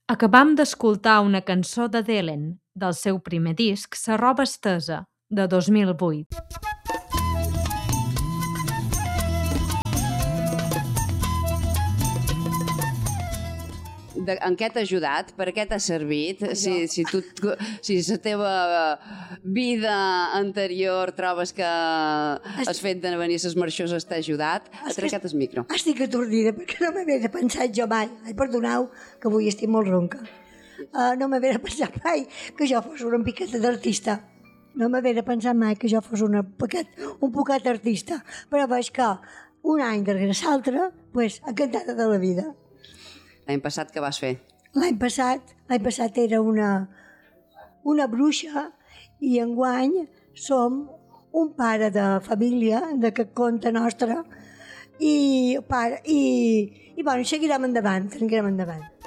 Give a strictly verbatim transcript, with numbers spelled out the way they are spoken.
Acabam d'escoltar una cançó de Delen, del seu primer disc, Sa roba estesa, de dos mil vuit. De, en què t'ha ajudat? Per què t'ha servit? Si, si, tu, si la teva vida anterior trobes que has fet de venir a les marxoses t'ha ajudat, ha trencat el micro. Estic atordida perquè no m'havia pensat jo mai. Ai, perdoneu, que avui estic molt ronca. Uh, no m'havia pensat mai que jo fos una piqueta d'artista. No m'havia pensat mai que jo fos una poquet, un poquet artista. Però veig que un any darrere l'altre, pues, encantada de la vida. L'any passat què vas fer? L'any passat, l'any passat era una, una bruixa i enguany som un pare de família d'aquest conte nostre i, pare, i, i bueno, seguirem endavant, seguirem endavant.